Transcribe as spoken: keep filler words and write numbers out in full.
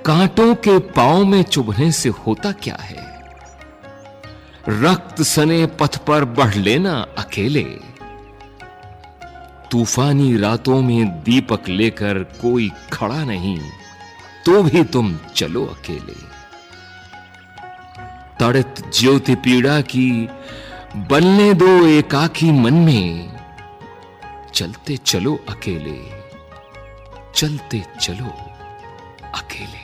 कांटों के पांव में चुभने से होता क्या है? रक्त सने पथ पर बढ़ लेना अकेले। तूफानी रातों में दीपक लेकर कोई खड़ा नहीं, तो भी तुम चलो अकेले। तड़ित ज्योति पीड़ा की बनने दो एकाकी मन में, चलते चलो अकेले, चलते चलो अकेले।